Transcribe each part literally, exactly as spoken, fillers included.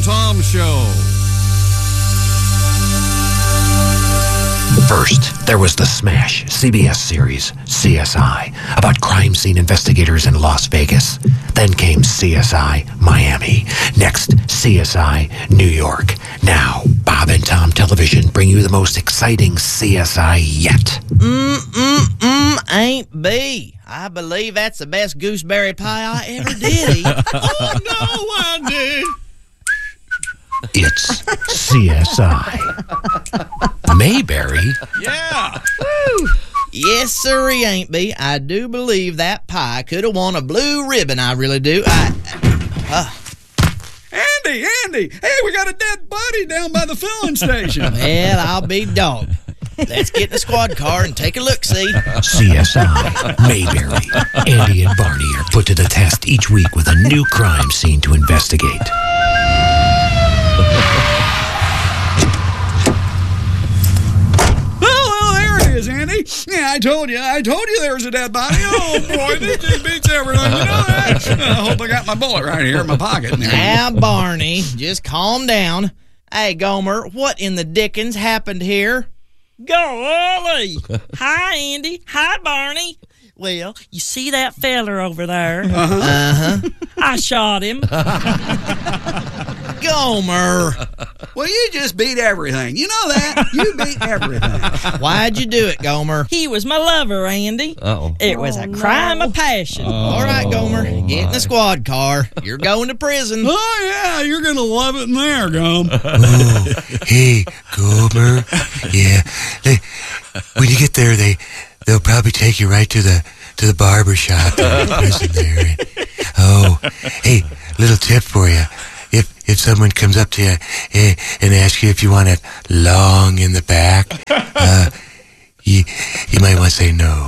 Tom Show. First, there was the smash C B S series C S I about crime scene investigators in Las Vegas. Then came C S I Miami. Next, C S I New York. Now, Bob and Tom Television bring you the most exciting C S I yet. Mm-mm-mm ain't B. I believe that's the best gooseberry pie I ever did eat. Oh, no, Wendy. It's C S I Mayberry. Yeah. Woo. Yes, sir, he ain't be. I do believe that pie could have won a blue ribbon. I really do. I. Uh. Andy, Andy. Hey, we got a dead body down by the filling station. Well, I'll be dogged. Let's get in the squad car and take a look, see? C S I Mayberry. Andy and Barney are put to the test each week with a new crime scene to investigate. Andy. Yeah, I told you. I told you there was a dead body. Oh, boy, this just beats everything. You know that? I hope I got my bullet right here in my pocket. Now, Barney, just calm down. Hey, Gomer, what in the dickens happened here? Golly. Hi, Andy. Hi, Barney. Well, you see that feller over there? Uh-huh. Uh-huh. I shot him. Gomer. Well, you just beat everything. You know that. You beat everything. Why'd you do it, Gomer? He was my lover, Andy. Uh-oh. It was oh, a crime no. of passion. Oh, All right, Gomer. my. Get in the squad car. You're going to prison. Oh, yeah. You're going to love it in there, Gum. Oh, hey, Gomer. Yeah. They, when you get there, they, they'll probably take you right to the to the barber shop in prison there. Oh, hey, little tip for you. If if someone comes up to you eh, and asks you if you want it long in the back, uh, you you might want to say no.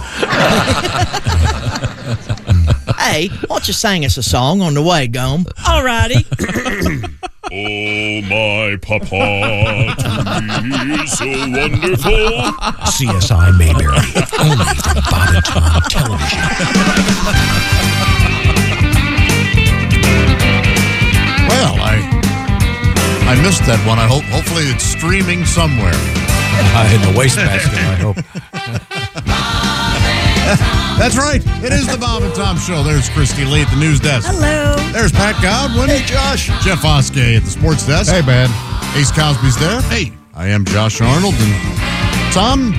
Hey, why don't you sing us a song on the way, Gum? All righty. Oh, my papa, to me so wonderful. C S I Mayberry, only from Bob and Tom Television. Well, I I missed that one. I hope hopefully it's streaming somewhere. Uh, in the wastebasket, I hope. That's right. It is the Bob and Tom Show. There's Christy Lee at the news desk. Hello. There's Pat Godwin. Hey, Josh. Jeff Oskey at the sports desk. Hey, man. Ace Cosby's there. Hey, I am Josh Arnold. And Tom,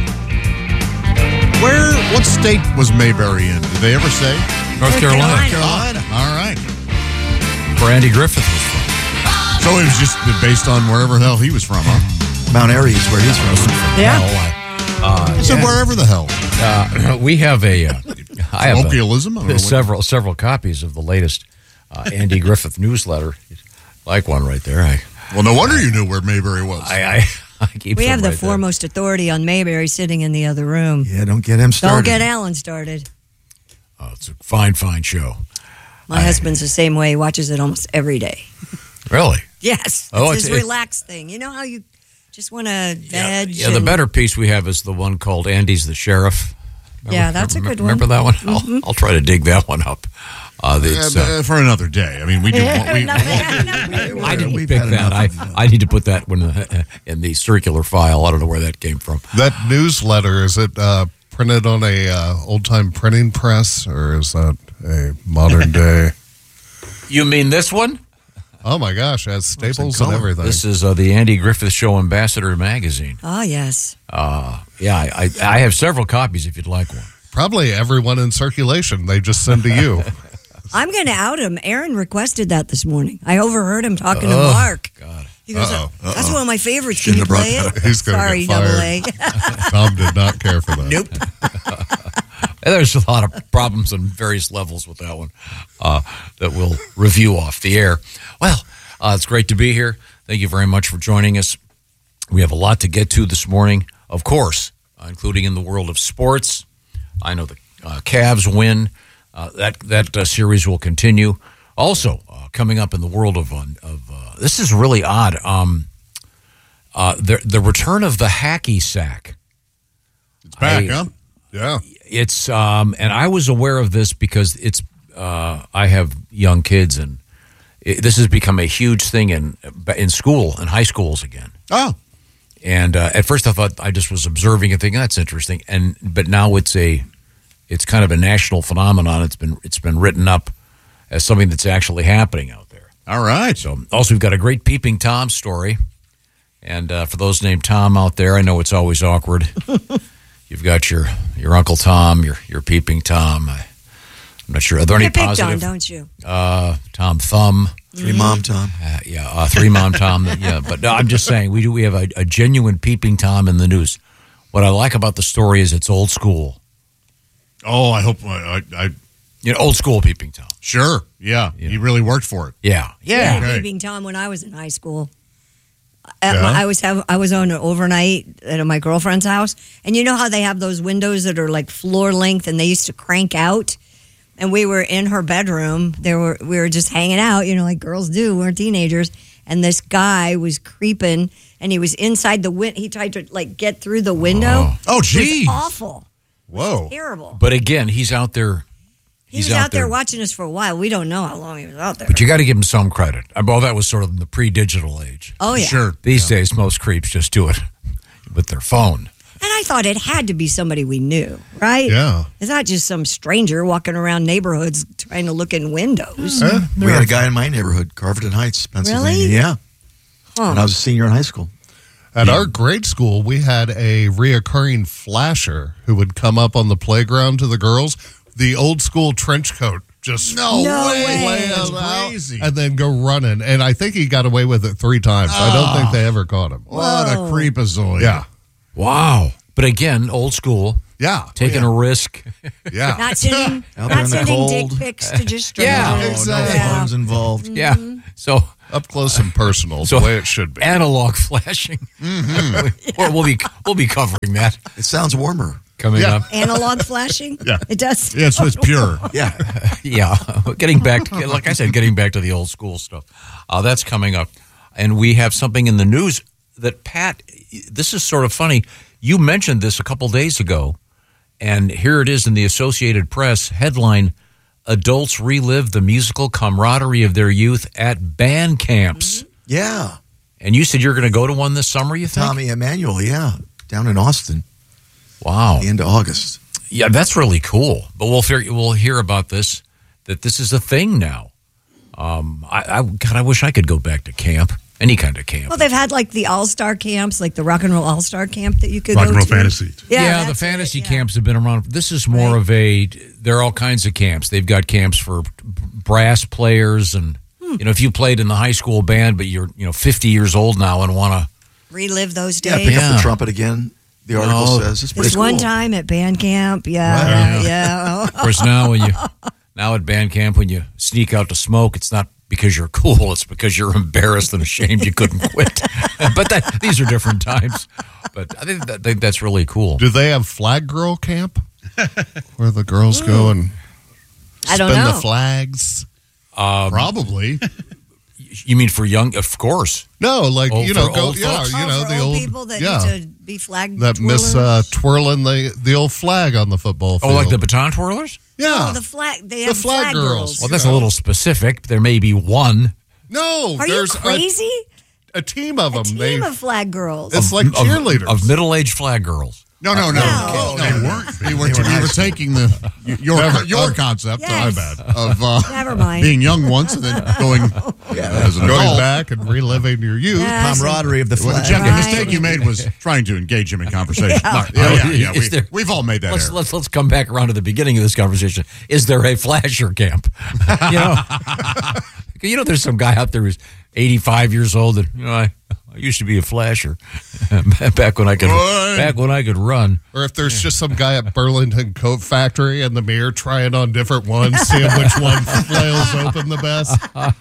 where, what state was Mayberry in? Did they ever say? North Carolina. Carolina. All right. Where Andy Griffith was from. So it was just based on wherever the hell he was from, huh? Mount Airy is where he's from. Yeah. Well, I, uh, I said yeah. wherever the hell. Uh, we have a. Uh, I have Colloquialism? I don't know a, what- several several copies of the latest uh, Andy Griffith newsletter. Like one right there. I Well, no wonder you knew where Mayberry was. I, I, I keep. We them have the right there. foremost authority on Mayberry sitting in the other room. Yeah, don't get him started. Don't get Alan started. Oh, it's a fine, fine show. My I- husband's the same way. He watches it almost every day. Really? Yes. Oh, it's his it's- it- relaxed thing. You know how you just want to Yeah, veg? yeah, the and- better piece we have is the one called Andy's the Sheriff. Remember, Yeah, that's a remember, good one. Remember that one? Mhm. I'll, I'll try to dig that one up. Uh, Uh, it's, but, uh, uh, for another day. I mean, we do. we, I didn't We've pick had that. I, enough of that. I need to put that one in, in the circular file. I don't know where that came from. That newsletter, is it uh, printed on a uh, old-time printing press, or is that a modern day? You mean this one? Oh, my gosh, it has staples color. and everything. This is uh, the Andy Griffith Show Ambassador magazine. Oh, yes. Uh, yeah, I, I, I have several copies if you'd like one. Probably everyone in circulation. They just send to you. I'm going to out him. Aaron requested that this morning. I overheard him talking to Oh, Mark. God. He goes, Uh-oh, that's uh-oh. one of my favorites. Shouldn't Can you have play brought it? He's gonna Sorry, get double fired. A. Tom did not care for that. Nope. There's a lot of problems on various levels with that one uh, that we'll review off the air. Well, uh, it's great to be here. Thank you very much for joining us. We have a lot to get to this morning, of course, uh, including in the world of sports. I know the uh, Cavs win. Uh, that that uh, series will continue. Also, uh, coming up in the world of, of uh, this is really odd. Um, uh, the the return of the hacky sack. It's back, I- huh? Yeah. It's um, and I was aware of this because it's uh, I have young kids, and it, this has become a huge thing in in school, in high schools again. Oh. And uh, at first I thought I just was observing and thinking that's interesting, and but now it's a it's kind of a national phenomenon. It's been it's been written up as something that's actually happening out there. All right. So also we've got a great Peeping Tom story, and uh, for those named Tom out there, I know it's always awkward. You've got your your Uncle Tom, your your Peeping Tom. I, I'm not sure. Are there any You picked positive? on, don't you? Uh, Tom Thumb. Three Mom Tom. Uh, yeah, uh, three Mom Tom. Yeah, but no, I'm just saying we do. We have a, a genuine Peeping Tom in the news. What I like about the story is it's old school. Oh, I hope I, I You know, old school Peeping Tom. sure. Yeah, Yeah. he really worked for it. Yeah, Yeah, Okay. Peeping Tom when I was in high school. At Yeah? my, I was have I was on an overnight at my girlfriend's house, and you know how they have those windows that are like floor length, and they used to crank out. And we were in her bedroom. There were we were just hanging out, you know, like girls do. We're teenagers, and this guy was creeping, and he was inside the win. He tried to like get through the window. Oh, It was geez. awful. Whoa. Terrible. but again, he's out there. He He's was out there watching us for a while. We don't know how long he was out there. But you got to give him some credit. Uh, Well, that was sort of the pre-digital age. Oh yeah. Sure. These days, most creeps just do it with their phone. And I thought it had to be somebody we knew, right? Yeah. It's not just some stranger walking around neighborhoods trying to look in windows. We had a guy in my neighborhood, Carverton Heights, Pennsylvania. Really? Yeah. Huh. When I was a senior in high school. At our grade school, we had a reoccurring flasher who would come up on the playground to the girls, the old school trench coat. Just No, No way. way. That's out, crazy. and then go running. And I think he got away with it three times. I don't think they ever caught him. What a Whoa. creepazoid. Yeah. Wow. But again, old school, Yeah. taking yeah. a risk. Yeah. Not sending, Out there not in the sending dick cold. pics to just strangers. Yeah, No, exactly. no phones involved. Yeah. So Up close and personal, So- the way it should be. analog flashing. Or we'll be we'll be covering that It sounds warmer. coming Yeah. up. Analog flashing? Yeah. It does. Yeah, it's, it's pure. Yeah. Yeah, getting back to, like I said, getting back to the old school stuff. Uh, that's coming up. And we have something in the news that, Pat, this is sort of funny. You mentioned this a couple days ago, and here it is in the Associated Press headline, Adults Relive the Musical Camaraderie of Their Youth at Band Camps. Yeah. And you said you're going to go to one this summer, you think? Tommy Emmanuel, yeah. Down in Austin, Wow. the end of August. Yeah, that's really cool. But we'll figure, we'll hear about this, that this is a thing now. Um, I, I God, I wish I could go back to camp, any kind of camp. Well, they've had like the All Star camps, like the Rock and Roll All Star camp that you could Rock go and roll to. fantasy. Yeah, Yeah, the that's fantasy it, yeah. camps have been around. This is more Right. of a. There are all kinds of camps. They've got camps for brass players, and Hmm. you know, if you played in the high school band, but you're you know fifty years old now and want to. Relive those Yeah, days. pick up Yeah. the trumpet again. The article Oh. says it's pretty This cool. one time at band camp, yeah, yeah. Of course, now when you now at band camp when you sneak out to smoke, it's not because you're cool. It's because you're embarrassed and ashamed you couldn't quit. But that, these are different times. But I think, that, I think that's really cool. Do they have flag girl camp where the girls go and I don't spin know. the flags? Um, Probably. You mean for young? Of course. No, like Oh, you know, for go old yeah, folks? you Oh, know for the old old people that yeah, need to be flag that miss uh, twirlers? twirling the the old flag on the football Oh, field. like the baton twirlers? yeah. Oh, the flag. They The have flag flag, girls. girls. Well, that's a little specific. There may be one. no, Are you there's crazy? a, a team of them. A team they of flag girls. it's like of- cheerleaders. of middle-aged flag girls. No, no, no. No. no they weren't. They were, They were in we high were school. taking the your Never- your uh, concept. Yes. My bad. Of uh, Never mind. being young once and then going as an going adult. back and reliving your youth. Yeah. Camaraderie of the Well, flag. Jeff, the Right. mistake you made was trying to engage him in conversation. Yeah. No, yeah, yeah, yeah, Is we, there- we've all made that Let's, error. let's let's come back around to the beginning of this conversation. Is there a flasher camp? you know, you know, there's some guy out there who's eighty-five years old, and you know, I, I used to be a flasher back when I could Boy. back when I could run. Or if there's just some guy at Burlington Coat Factory in the mirror trying on different ones, seeing which one flails open the best.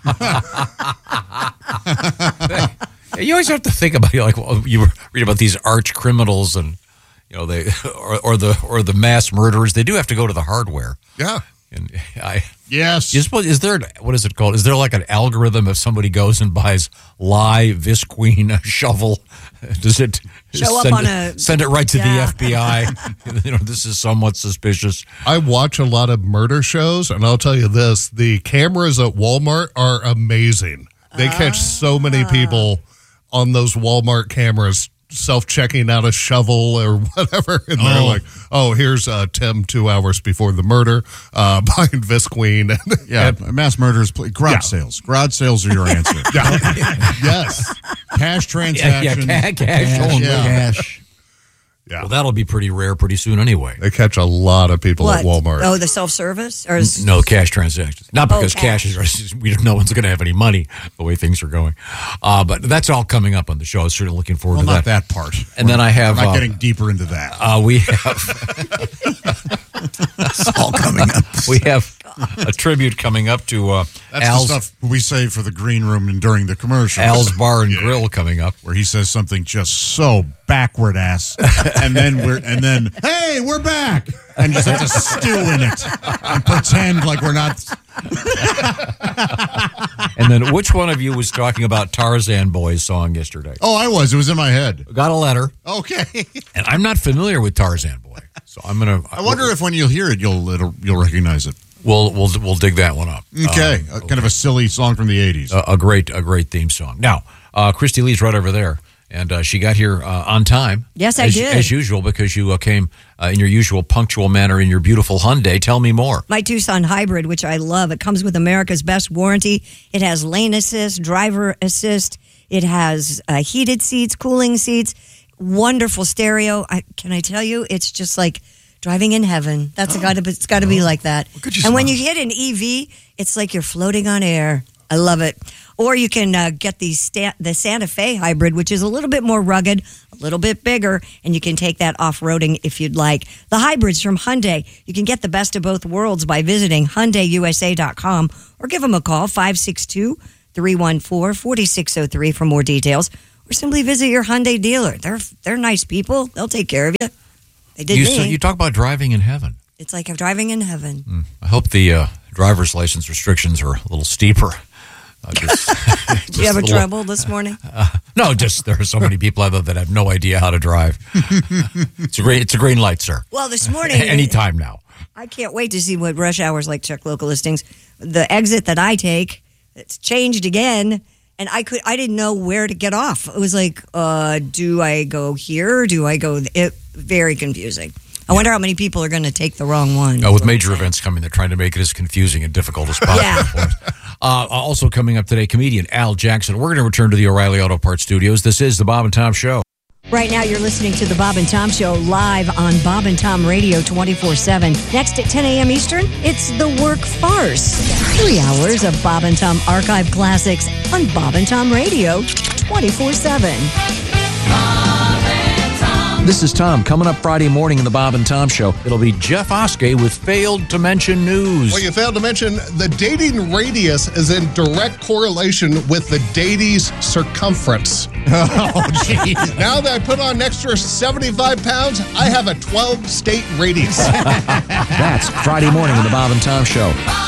You always have to think about like well, you read about these arch criminals and you know they or, or the or the mass murderers. They do have to go to the hardware. Yeah. And I yes. Is, is there what is it called? Is there like an algorithm if somebody goes and buys lye Visqueen a shovel? Does it Show up send, on it, a- send it right to yeah. the F B I? You know, this is somewhat suspicious. I watch a lot of murder shows, and I'll tell you this: the cameras at Walmart are amazing. They catch so many people on those Walmart cameras self-checking out a shovel or whatever, and they're Oh. like, "Oh, here's uh, Tim two hours before the murder, uh, buying Visqueen." And, Yeah, and- mass murders, pl- garage Yeah. sales. Garage sales are your answer. yes, Cash transaction. Yeah, ca- cash only. yeah. Cash. yeah. Well, that'll be pretty rare pretty soon anyway. They catch a lot of people What? at Walmart. Oh, the self-service? Or is, No cash transactions. Not because Oh, cash. cash. is, we no one's going to have any money the way things are going. Uh, but that's all coming up on the show. I was certainly looking forward Well, to not that. that part. And then I have. We're not uh, getting deeper into that. Uh, we have It's all coming up. we have a tribute coming up to uh, That's Al's the stuff we say for the green room and during the commercial. Al's Bar and Grill coming up. where he says something just so backward ass, and then we're and then hey, we're back, and just have to stew in it and pretend like we're not. And then which one of you was talking about Tarzan Boy's song yesterday? Oh, I was. It was in my head. Got a letter, Okay. and I'm not familiar with Tarzan Boy, so I'm gonna. I wonder if when you'll hear it, you'll it'll, you'll recognize it. we'll we'll we'll dig that one up. Okay, Uh, uh, kind of a silly song from the eighties. a, a great a great theme song. Now, uh, Christy Lee's right over there, and uh, she got here uh, on time. Yes, I as, did. as usual, because you uh, came uh, in your usual punctual manner in your beautiful Hyundai. Tell me more. my Tucson Hybrid, which I love. It comes with America's best warranty. It has lane assist, driver assist. It has uh, heated seats, cooling seats, wonderful stereo. I, can I tell you, it's just like driving in heaven. That's got to. It's got to be like that. at you And when you smile. hit an E V, it's like you're floating on air. I love it. Or you can uh, get the sta- the Santa Fe Hybrid, which is a little bit more rugged, a little bit bigger, and you can take that off-roading if you'd like. The hybrids from Hyundai. You can get the best of both worlds by visiting Hyundai U S A dot com or give them a call, five six two, three one four, four six zero three for more details. Or simply visit your Hyundai dealer. They're they're nice people. They'll take care of you. They did You, me. so you talk about driving in heaven. It's like I'm driving in heaven. I hope the uh, driver's license restrictions are a little steeper. Uh, just- Did you have a just little- trouble this morning? No, just there are so many people out there that have no idea how to drive. It's a green, it's a green light, sir. Well, this morning, Anytime now. I can't wait to see what rush hours like. Check local listings. The exit that I take, it's changed again, and I could I didn't know where to get off. It was like, uh, do I go here? Do I go? Th- it very confusing. I wonder how many people are going to take the wrong one. Uh, with major events coming, they're trying to make it as confusing and difficult as possible. Yeah. for us. Uh, also coming up today, comedian Al Jackson. We're going to return to the O'Reilly Auto Parts Studios. This is the Bob and Tom Show. Right now, you're listening to the Bob and Tom Show live on Bob and Tom Radio twenty-four seven. Next at ten a.m. Eastern, it's The Work Farce. Three hours of Bob and Tom archive classics on Bob and Tom Radio twenty-four seven. This is Tom. Coming up Friday morning in the Bob and Tom Show, it'll be Jeff Oskey with Failed to Mention News. Well, you failed to mention the dating radius is in direct correlation with the datie's circumference. Oh, geez. Now that I put on an extra seventy-five pounds, I have a twelve-state radius. That's Friday morning in the Bob and Tom Show.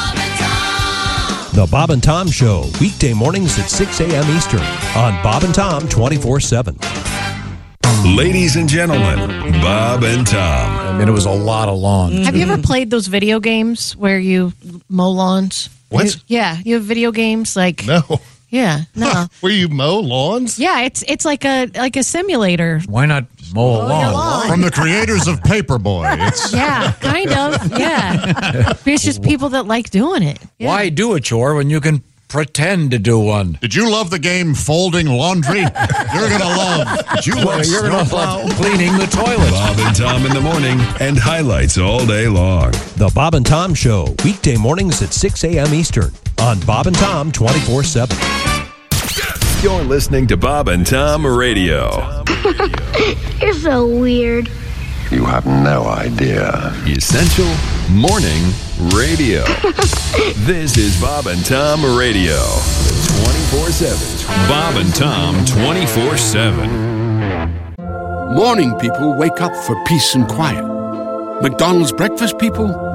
The Bob and Tom Show, weekday mornings at six a.m. Eastern on Bob and Tom twenty-four seven. Ladies and gentlemen, Bob and Tom. I mean, it was a lot of lawns. Have you ever played those video games where you mow lawns? What? You- yeah, you have video games like No. yeah, no. Where you mow lawns? Yeah, it's it's like a like a simulator. Why not mow a lawn? From the creators of Paperboy. It's Yeah, kind of. Yeah. But it's just people that like doing it. Yeah. Why do a chore when you can pretend to do one? Did you love the game Folding Laundry? You're gonna love. Did you love You're going to Snowplow? love cleaning the toilet. Bob and Tom in the morning and highlights all day long. The Bob and Tom Show, weekday mornings at six a.m. Eastern on Bob and Tom twenty-four seven. You're listening to Bob and Tom Radio. You're so weird. You have no idea. Essential Morning Radio. This is Bob and Tom Radio. twenty-four seven. Bob and Tom twenty-four seven. Morning people wake up for peace and quiet. McDonald's breakfast people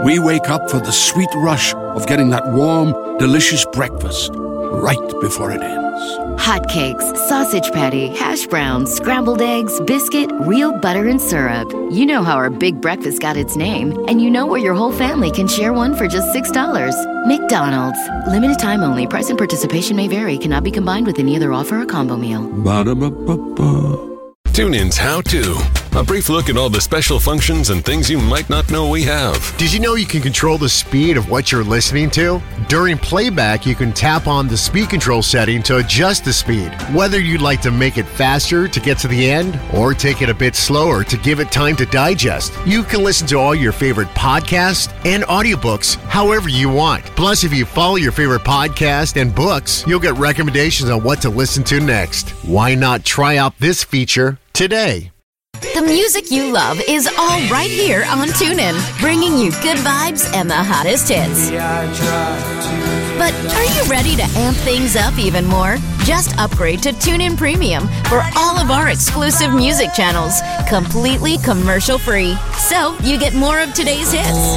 we wake up for the sweet rush of getting that warm, delicious breakfast right before it ends. Hotcakes, sausage patty, hash browns, scrambled eggs, biscuit, real butter, and syrup. You know how our big breakfast got its name, and you know where your whole family can share one for just six dollars. McDonald's. Limited time only. Price and participation may vary. Cannot be combined with any other offer or combo meal. Ba-da-ba-ba-ba. TuneIn's How To. A brief look at all the special functions and things you might not know we have. Did you know you can control the speed of what you're listening to? During playback, you can tap on the speed control setting to adjust the speed. Whether you'd like to make it faster to get to the end or take it a bit slower to give it time to digest, you can listen to all your favorite podcasts and audiobooks however you want. Plus, if you follow your favorite podcast and books, you'll get recommendations on what to listen to next. Why not try out this feature today? The music you love is all right here on TuneIn, bringing you good vibes and the hottest hits. But are you ready to amp things up even more? Just upgrade to TuneIn Premium for all of our exclusive music channels, completely commercial-free. So you get more of today's hits,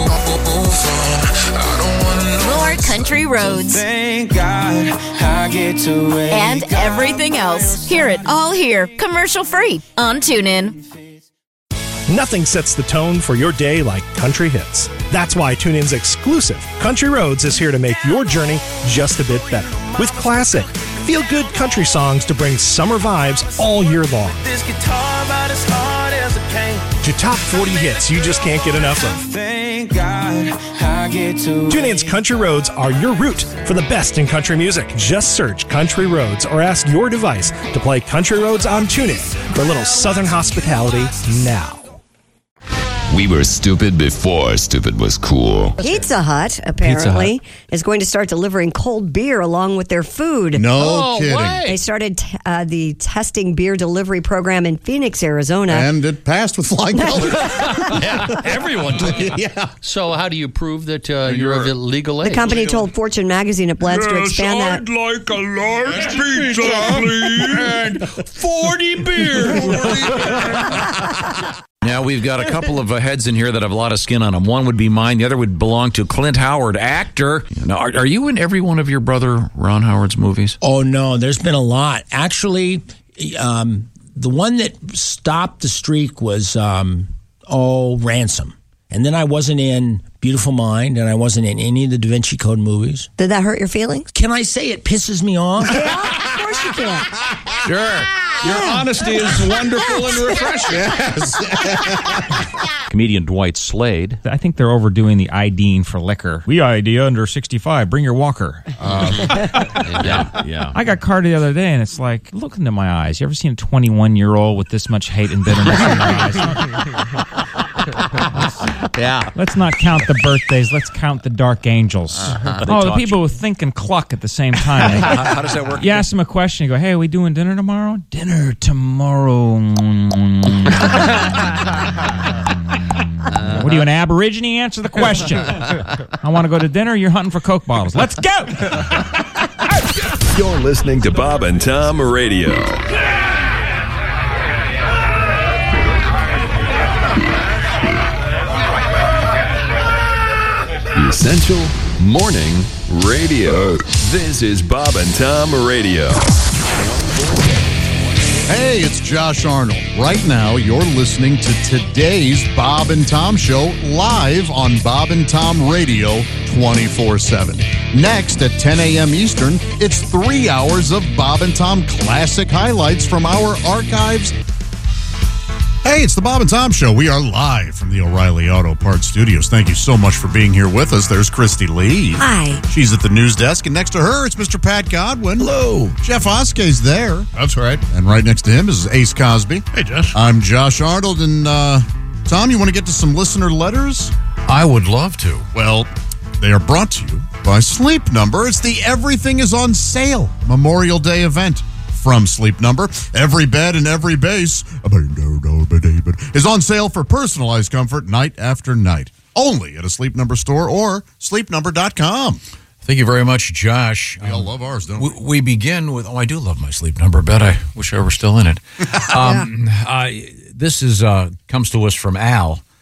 more country roads, and everything else. Hear it all here, commercial-free on TuneIn. Nothing sets the tone for your day like country hits. That's why TuneIn's exclusive Country Roads is here to make your journey just a bit better. With classic, feel-good country songs to bring summer vibes all year long. This guitar about as hard as a cane. To top forty hits you just can't get enough of. Thank God I get to TuneIn's Country Roads are your route for the best in country music. Just search Country Roads or ask your device to play Country Roads on TuneIn for a little Southern hospitality now. We were stupid before stupid was cool. Pizza Hut, apparently, is going to start delivering cold beer along with their food. No Oh, kidding. what? They started t- uh, the testing beer delivery program in Phoenix, Arizona. And it passed with flying colors. Yeah, everyone did. Yeah. So how do you prove that uh, you're of illegal age? The company told Fortune magazine it plans to expand that. I'd like a large pizza, please. And forty beers. Now, we've got a couple of uh, heads in here that have a lot of skin on them. One would be mine. The other would belong to Clint Howard, actor. Now, are, are you in every one of your brother Ron Howard's movies? Oh, no. There's been a lot. Actually, um, the one that stopped the streak was, um, oh, Ransom. And then I wasn't in Beautiful Mind, and I wasn't in any of the Da Vinci Code movies. Did that hurt your feelings? Can I say it pisses me off? Yeah, of course you can. Sure. Your honesty is wonderful and refreshing. Comedian Dwight Slade. I think they're overdoing the IDing for liquor. We I D under sixty-five. Bring your walker. Um, yeah, yeah. I got carded the other day, and it's like, look into my eyes. You ever seen a twenty-one-year-old with this much hate and bitterness in their eyes? Yeah. Let's not count the birthdays. Let's count the dark angels. Uh-huh. Oh, the people who think and cluck at the same time. how, how does that work? You ask them a question. You go, hey, are we doing dinner tomorrow? Dinner tomorrow. What are you, an Aborigine? Answer the question. I want to go to dinner. You're hunting for Coke bottles. Let's go. You're listening to Bob and Tom Radio. Essential Morning Radio. This is Bob and Tom Radio. Hey, it's Josh Arnold. Right now, you're listening to today's Bob and Tom Show live on Bob and Tom Radio twenty-four seven. Next at ten a.m. Eastern, it's three hours of Bob and Tom classic highlights from our archives. Hey, it's the Bob and Tom Show. We are live from the O'Reilly Auto Parts Studios. Thank you so much for being here with us. There's Christy Lee. Hi. She's at the news desk, and next to her, it's Mister Pat Godwin. Hello. Jeff Oskey's there. That's right. And right next to him is Ace Cosby. Hey, Josh. I'm Josh Arnold, and uh, Tom, you want to get to some listener letters? I would love to. Well, they are brought to you by Sleep Number. It's the Everything is on Sale Memorial Day event. From Sleep Number, every bed and every base is on sale for personalized comfort night after night. Only at a Sleep Number store or sleep number dot com. Thank you very much, Josh. We all love ours, don't we? we? We begin with, oh, I do love my Sleep Number bed. I wish I were still in it. um, uh, this is uh, comes to us from Al.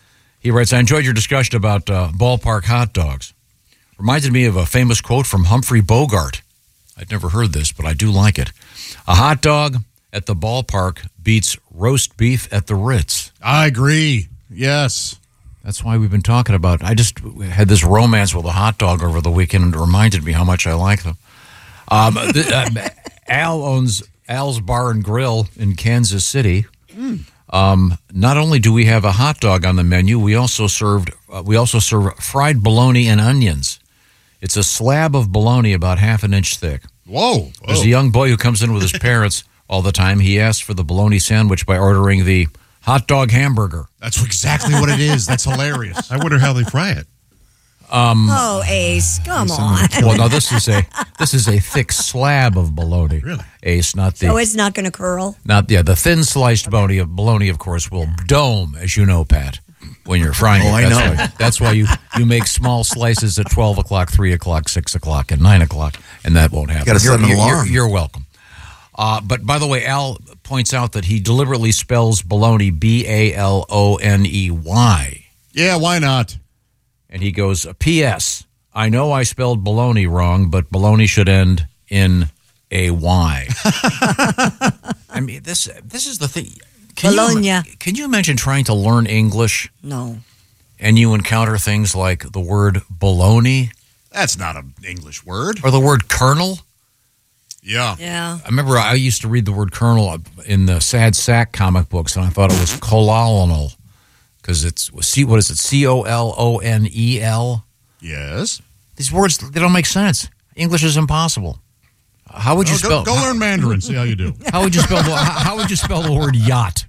He writes, I enjoyed your discussion about uh, ballpark hot dogs. Reminded me of a famous quote from Humphrey Bogart. I'd never heard this, but I do like it. A hot dog at the ballpark beats roast beef at the Ritz. I agree. Yes. That's why we've been talking about I just had this romance with a hot dog over the weekend, and it reminded me how much I like them. Um, the, uh, Al owns Al's Bar and Grill in Kansas City. Mm. Um, not only do we have a hot dog on the menu, we also served uh, we also serve fried bologna and onions. It's a slab of bologna about half an inch thick. Whoa! Whoa. There's a young boy who comes in with his parents all the time. He asks for the bologna sandwich by ordering the hot dog hamburger. That's exactly what it is. That's hilarious. I wonder how they fry it. Um, oh, Ace, come on. Well, no, this is a this is a thick slab of bologna. Really, Ace, not the. So it's not going to curl. Not yeah, the thin sliced bologna of bologna, of course, will dome, as you know, Pat, when you're frying oh, it. I That's know. Why, that's why you you make small slices at twelve o'clock, three o'clock, six o'clock, and nine o'clock, and that won't happen. Got to set an you're, alarm. You're, you're welcome. Uh, but by the way, Al points out that he deliberately spells bologna B A L O N E Y. Yeah, why not? And he goes, P S I know I spelled baloney wrong, but baloney should end in a Y. I mean, this this is the thing. Can Bologna. You, can you imagine trying to learn English? No. And you encounter things like the word baloney? That's not an English word. Or the word kernel? Yeah. Yeah. I remember I used to read the word kernel in the Sad Sack comic books, and I thought it was colonel. Because it's, see, what is it, C O L O N E L? Yes. These words, they don't make sense. English is impossible. How would you oh, spell? Go, go learn Mandarin. See how you do. How would you spell? The, how would you spell the word yacht?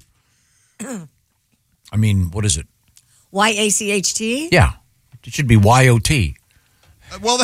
I mean, what is it? Y A C H T? Yeah, it should be Y O T. Uh, well,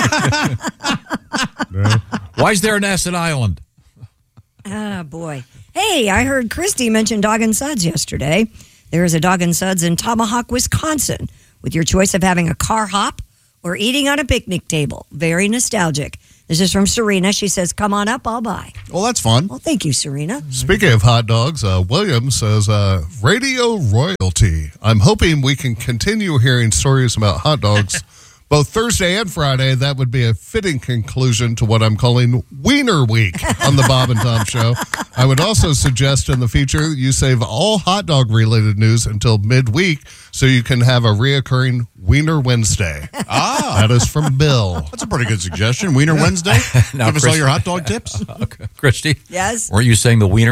why is there an S in Ireland? Ah, boy. Hey, I heard Christy mention Dog and Suds yesterday. There is a Dog and Suds in Tomahawk, Wisconsin, with your choice of having a car hop or eating on a picnic table. Very nostalgic. This is from Serena. She says, come on up, I'll buy. Well, that's fun. Well, thank you, Serena. Speaking of hot dogs, uh, William says, uh, radio royalty. I'm hoping we can continue hearing stories about hot dogs both Thursday and Friday. That would be a fitting conclusion to what I'm calling Wiener Week on the Bob and Tom Show. I would also suggest in the future you save all hot dog related news until midweek so you can have a reoccurring Wiener Wednesday. Ah, that is from Bill. That's a pretty good suggestion. Wiener Wednesday. Now, Give us all Chris- your hot dog tips. Christy? Yes? Weren't you saying the wiener